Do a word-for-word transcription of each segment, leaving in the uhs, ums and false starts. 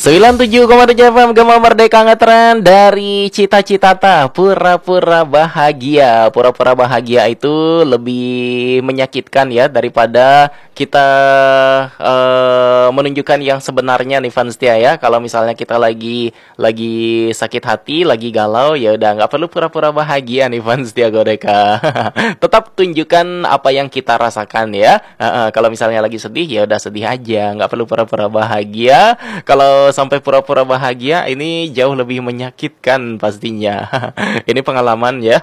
sembilan puluh tujuh koma tujuh F M Gema Merdeka ngetren dari Cita-Citata. Pura-pura bahagia. Pura-pura bahagia itu lebih menyakitkan ya daripada kita uh, menunjukkan yang sebenarnya nih fans setia ya. Kalau misalnya kita lagi lagi sakit hati, lagi galau, ya udah nggak perlu pura-pura bahagia nih fans setia Godeka. Tetap tunjukkan apa yang kita rasakan ya. Uh, uh, kalau misalnya lagi sedih, ya udah sedih aja, nggak perlu pura-pura bahagia. Kalau sampai pura-pura bahagia, ini jauh lebih menyakitkan pastinya. Ini pengalaman ya.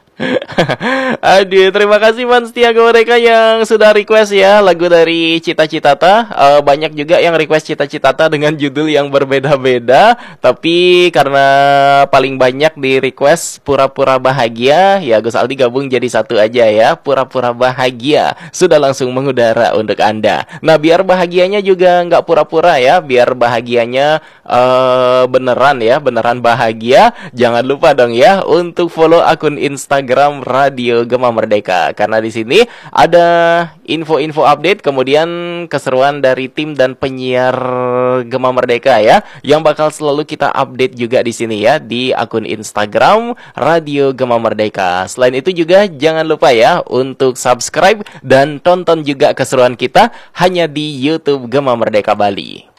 Aduh, terima kasih fans setia mereka yang sudah request ya lagu dari Cita-Citata. uh, Banyak juga yang request Cita-Citata dengan judul yang berbeda-beda. Tapi karena paling banyak di request Pura-Pura Bahagia, ya Gus Aldi gabung jadi satu aja ya. Pura-Pura Bahagia sudah langsung mengudara untuk Anda. Nah, biar bahagianya juga nggak pura-pura ya, biar bahagianya uh, beneran ya, beneran bahagia. Jangan lupa dong ya untuk follow akun Instagram Instagram Radio Gema Merdeka, karena di sini ada info-info update, kemudian keseruan dari tim dan penyiar Gema Merdeka ya, yang bakal selalu kita update juga di sini ya di akun Instagram Radio Gema Merdeka. Selain itu juga jangan lupa ya untuk subscribe dan tonton juga keseruan kita hanya di YouTube Gema Merdeka Bali.